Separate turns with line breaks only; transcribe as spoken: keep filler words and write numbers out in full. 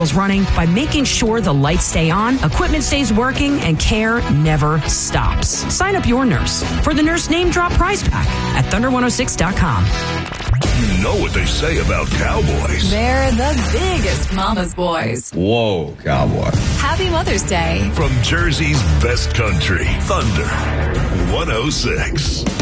running by making sure the lights stay on, equipment stays working, and care never stops. Sign up your nurse for the Nurse Name Drop Prize Pack at thunder one oh six dot com.
You know what they say about cowboys.
They're the biggest mama's boys.
Whoa, cowboy.
Happy Mother's Day.
From Jersey's best country, Thunder one oh six.